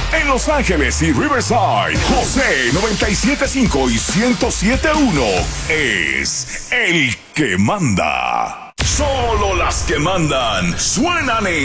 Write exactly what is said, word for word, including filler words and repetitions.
En Los Ángeles y Riverside, José noventa y siete punto cinco y ciento siete punto uno es el que manda. Solo las que mandan suenan en